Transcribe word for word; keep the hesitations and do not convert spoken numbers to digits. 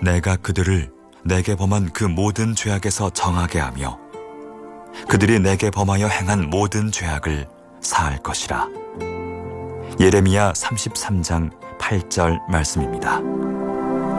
내가 그들을 내게 범한 그 모든 죄악에서 정하게 하며 그들이 내게 범하여 행한 모든 죄악을 사할 것이라. 예레미야 삼십삼 장 팔 절 말씀입니다.